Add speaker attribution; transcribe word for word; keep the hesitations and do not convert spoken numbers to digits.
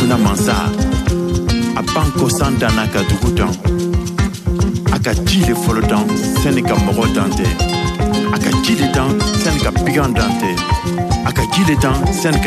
Speaker 1: na mansa a banko santa na ka dugu dɔn a ka ci le fɔlɔ dɔn sani ka mɔgɔ dan tɛ a ka ci le dɔn sani ka pigan dan tɛ a ka ci le dɔn sani ka